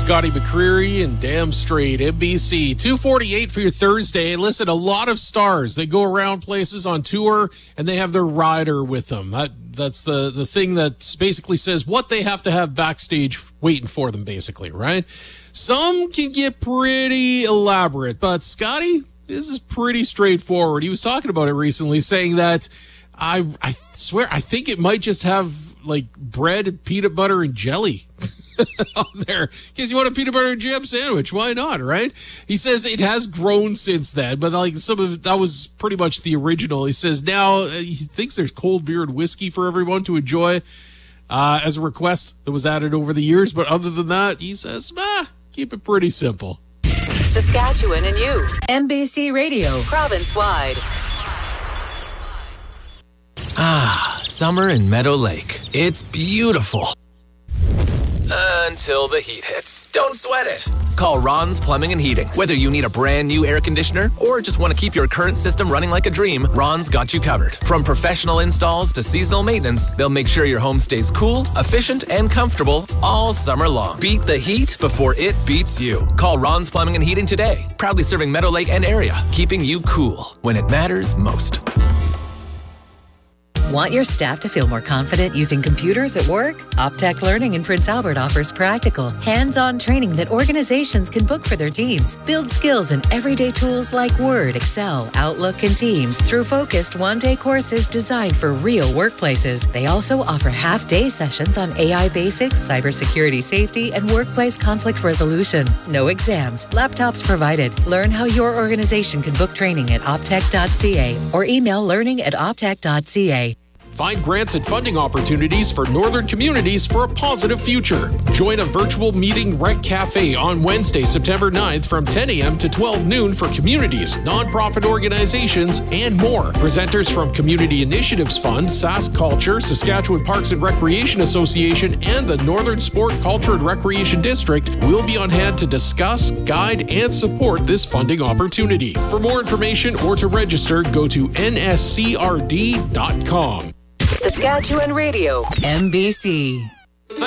Scotty McCreery and Damn Straight, NBC. 2:48 for your Thursday. Listen, a lot of stars, they go around places on tour and they have their rider with them. That's the thing that basically says what they have to have backstage waiting for them, basically, right? Some can get pretty elaborate, but Scotty, this is pretty straightforward. He was talking about it recently, saying that I swear, I think it might just have like bread and peanut butter and jelly on there. In case you want a peanut butter and jam sandwich, why not, right? He says it has grown since then, but like some of that was pretty much the original. He says now he thinks there's cold beer and whiskey for everyone to enjoy as a request that was added over the years. But other than that, he says, keep it pretty simple. Saskatchewan and you. NBC Radio. Province-wide. Summer in Meadow Lake. It's beautiful. Until the heat hits. Don't sweat it. Call Ron's Plumbing and Heating. Whether you need a brand new air conditioner or just want to keep your current system running like a dream, Ron's got you covered. From professional installs to seasonal maintenance, they'll make sure your home stays cool, efficient, and comfortable all summer long. Beat the heat before it beats you. Call Ron's Plumbing and Heating today. Proudly serving Meadow Lake and area, keeping you cool when it matters most. Want your staff to feel more confident using computers at work? Optech Learning in Prince Albert offers practical, hands-on training that organizations can book for their teams. Build skills in everyday tools like Word, Excel, Outlook, and Teams through focused one-day courses designed for real workplaces. They also offer half-day sessions on AI basics, cybersecurity safety, and workplace conflict resolution. No exams, laptops provided. Learn how your organization can book training at optech.ca or email learning@optech.ca. Find grants and funding opportunities for northern communities for a positive future. Join a virtual meeting Rec Cafe on Wednesday, September 9th from 10 a.m. to 12 noon for communities, nonprofit organizations, and more. Presenters from Community Initiatives Fund, Sask Culture, Saskatchewan Parks and Recreation Association, and the Northern Sport, Culture and Recreation District will be on hand to discuss, guide, and support this funding opportunity. For more information or to register, go to nscrd.com. Saskatchewan Radio. NBC.